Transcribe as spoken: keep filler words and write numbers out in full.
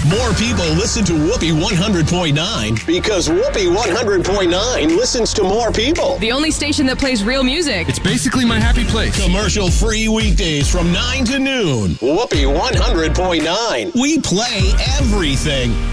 More people listen to Whoopee one hundred point nine because Whoopee one hundred point nine listens to more people. The only station that plays real music. It's basically my happy place. Commercial-free weekdays from nine to noon. Whoopee one hundred point nine. We play everything.